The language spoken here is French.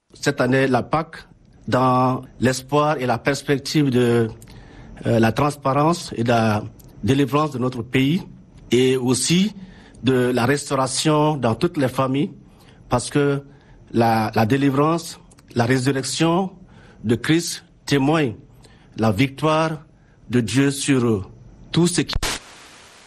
Cette année, la Pâque, dans l'espoir et la perspective de la transparence et de la délivrance de notre pays et aussi de la restauration dans toutes les familles, parce que la délivrance, la résurrection de Christ témoigne la victoire de Dieu sur tout ce qui